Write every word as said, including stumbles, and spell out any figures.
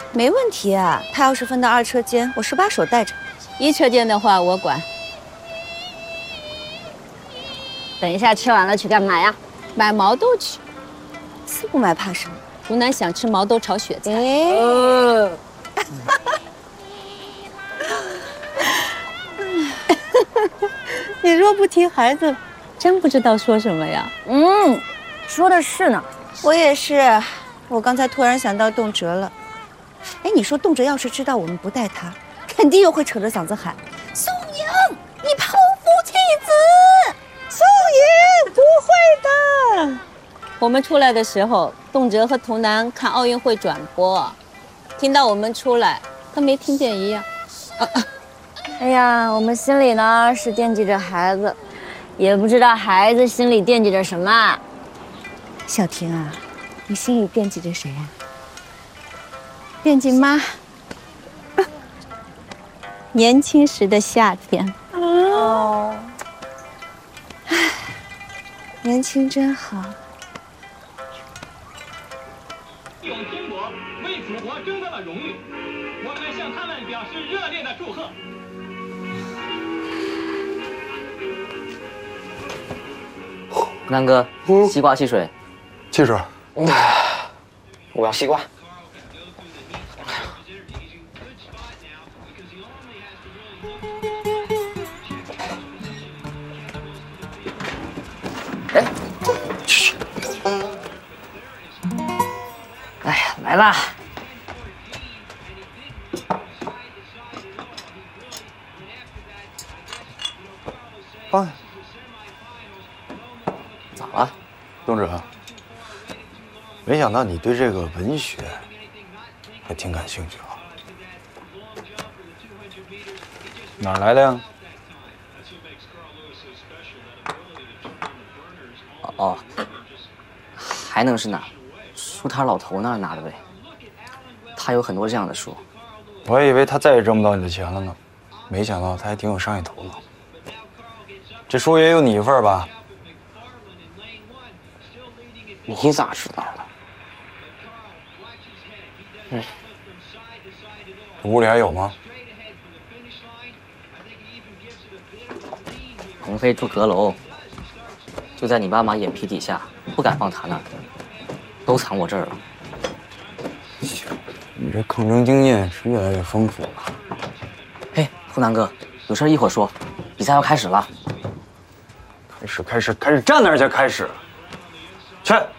没问题啊。他要是分到二车间，我手把手带着； 一车间的话，我管。 等一下吃完了去干嘛呀？ 买毛豆去。 死不买怕什么？ 湖南想吃毛豆炒雪菜。 呃你若不提孩子，真不知道说什么呀。 嗯，说的是呢。 我也是，我刚才突然想到动辄了。哎，你说动辄要是知道我们不带他，肯定又会扯着嗓子喊：“宋阳，你抛夫弃子！” 宋爷不会的。我们出来的时候，动辄和图南看奥运会转播，听到我们出来，跟没听见一样。啊啊哎呀，我们心里呢是惦记着孩子，也不知道孩子心里惦记着什么。 小婷啊，你心里惦记着谁呀、啊？惦记妈。 年轻时的夏天。 哦，唉，年轻真好。 用天国为祖国争得了荣誉，我们向他们表示热烈的祝贺。 南哥，西瓜汽水。 汽水。 我要西瓜。哎，去。哎呀，来啦！ 哎， 咋了， 东哲？没想到你对这个文学还挺感兴趣啊。哪儿来的呀？ 哦，还能是哪？书摊老头那儿拿的呗。他有很多这样的书。 我还以为他再也挣不到你的钱了呢，没想到他还挺有商业头脑。这书也有你一份吧？ 你咋知道的？嗯， 屋里还有吗？ 鹏飞住阁楼，就在你爸妈眼皮底下，不敢放他那儿，都藏我这儿了。 你这抗争经验是越来越丰富了。 嘿，湖南哥，有事一会儿说，比赛要开始了。 开始，开始，开始，站那儿去！开始，去。